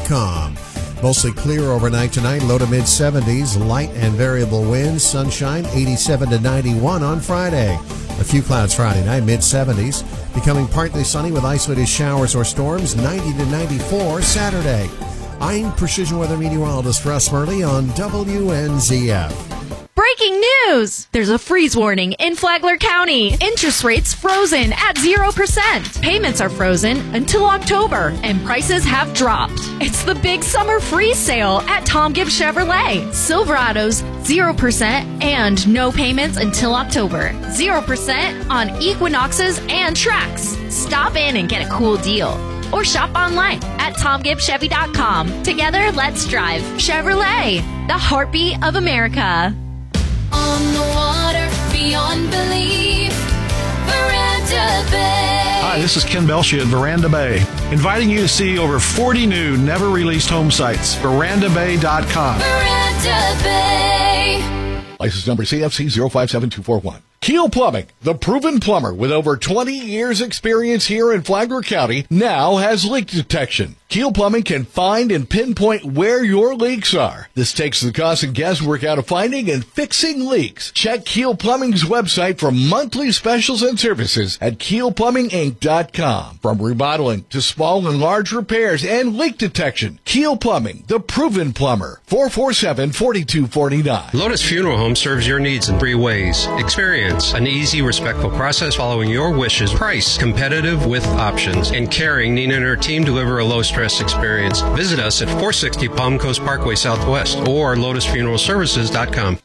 PalmcoastCommunityCenter.com. Mostly clear overnight tonight, low to mid-70s, light and variable winds, sunshine, 87 to 91 on Friday. A few clouds Friday night, mid-70s, becoming partly sunny with isolated showers or storms, 90 to 94 Saturday. I'm Precision Weather Meteorologist Russ Murley on WNZF. Breaking news! There's a freeze warning in Flagler County. Interest rates frozen at 0%. Payments are frozen until October, and prices have dropped. It's the big summer freeze sale at Tom Gibbs Chevrolet. Silverados, 0% and no payments until October. 0% on Equinoxes and Trax. Stop in and get a cool deal. Or shop online at TomGibbsChevy.com. Together, let's drive Chevrolet, the heartbeat of America. On the water, beyond belief, Veranda Bay. Hi, this is Ken Belshia at Veranda Bay, inviting you to see over 40 new, never-released home sites. VerandaBay.com. Veranda Bay. License number CFC 057241. Keel Plumbing, the proven plumber with over 20 years experience here in Flagler County, now has leak detection. Keel Plumbing can find and pinpoint where your leaks are. This takes the cost and guesswork out of finding and fixing leaks. Check Keel Plumbing's website for monthly specials and services at KeelPlumbingInc.com. From remodeling to small and large repairs and leak detection, Keel Plumbing, the proven plumber, 447-4249. Lotus Funeral Home serves your needs in 3 ways. Experience, an easy, respectful process following your wishes. Price, competitive with options. And caring, Nina and her team deliver a low-stress experience. Visit us at 460 Palm Coast Parkway Southwest or LotusFuneralServices.com.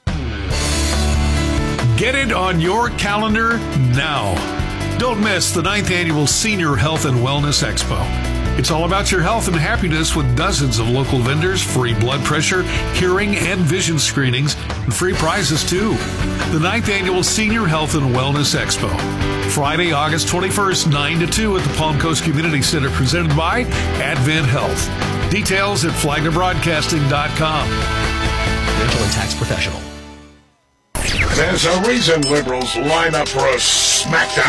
Get it on your calendar now. Don't miss the 9th Annual Senior Health and Wellness Expo. It's all about your health and happiness with dozens of local vendors, free blood pressure, hearing, and vision screenings, and free prizes too. The 9th Annual Senior Health and Wellness Expo. Friday, August 21st, 9 to 2 at the Palm Coast Community Center, presented by Advent Health. Details at FlaglerBroadcasting.com. Dental and tax professional. There's a reason liberals line up for a smackdown